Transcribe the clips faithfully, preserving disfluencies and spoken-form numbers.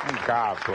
Un capo.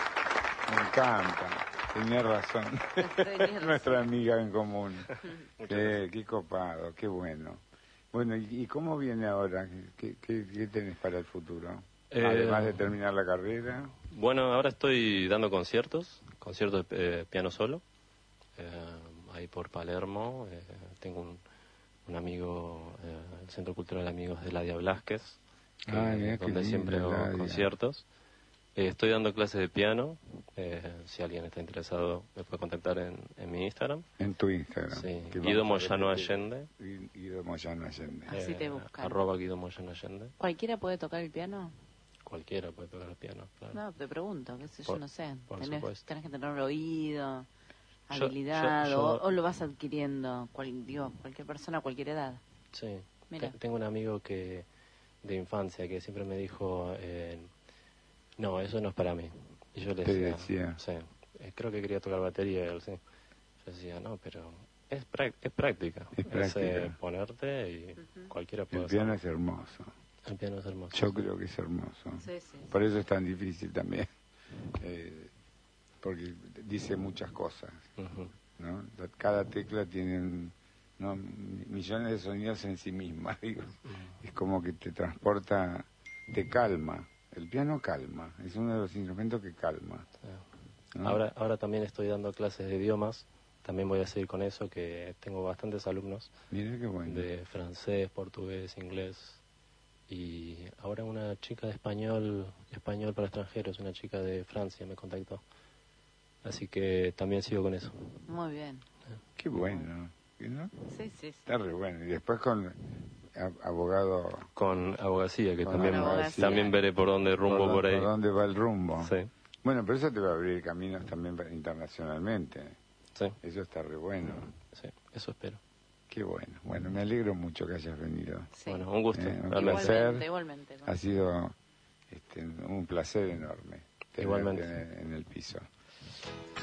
Me encanta. Tenía razón. Nuestra amiga en común. Qué, qué copado, qué bueno. Bueno, ¿y, y cómo viene ahora? ¿Qué, qué, qué tenés para el futuro? Eh, Además de terminar la carrera. Bueno, ahora estoy dando conciertos, conciertos de eh, piano solo, eh, ahí por Palermo. Eh, tengo un, un amigo, eh, el Centro Cultural Amigos de Ladia Blasquez, que, Ay, mira, qué donde lindo, siempre hago Ladia. conciertos. Eh, estoy dando clases de piano. Eh, si alguien está interesado, me puede contactar en, en mi Instagram. En tu Instagram. Sí, que Guido vamos a Moyano repetir. Allende. Guido Moyano Allende. Así Eh, te buscan. Arroba Guido Moyano Allende. ¿Cualquiera puede tocar el piano? Cualquiera puede tocar el piano, claro. No, te pregunto, qué sé yo, Por- no sé. por Tenés, supuesto. tenés que tener un oído, Yo- habilidad, yo- yo- o, o lo vas adquiriendo, cual, digo, cualquier persona a cualquier edad. Sí, Mira. Te- tengo un amigo que de infancia que siempre me dijo, eh, no, eso no es para mí. Y yo le Te decía, decía. sí, eh, creo que quería tocar batería, y él sí. Yo decía, no, pero es, prac- es práctica. Es práctica. eh, ponerte y cualquiera puede El piano es hacerlo. hermoso. El piano es hermoso. Yo creo que es hermoso. Sí, sí. Por eso es tan difícil también. Eh, porque dice muchas cosas, Ujú. ¿no? Cada tecla tiene un- ¿no? millones de sonidos en sí misma, digo. Es como que te transporta, te calma. El piano calma, es uno de los instrumentos que calma. Sí. ¿no? Ahora, ahora también estoy dando clases de idiomas. También voy a seguir con eso, que tengo bastantes alumnos Mira qué bueno. de francés, portugués, inglés. Y ahora una chica de español, español para extranjeros, una chica de Francia me contactó. Así que también sigo con eso. Muy bien. Qué bueno, ¿no? Sí, sí, sí. Está re bueno. Y después con a- abogado... Con abogacía, que Con también, abogacía. también veré por dónde rumbo por, por ahí. por dónde va el rumbo. Sí, Bueno, pero eso te va a abrir caminos también para- internacionalmente. sí, Eso está re bueno. sí, eso espero. Qué bueno. Bueno, me alegro mucho que hayas venido. Sí. Bueno, un gusto. Eh, un realmente. placer. Igualmente, igualmente. Ha sido este, un placer enorme tenerte Igualmente. en el- en el piso.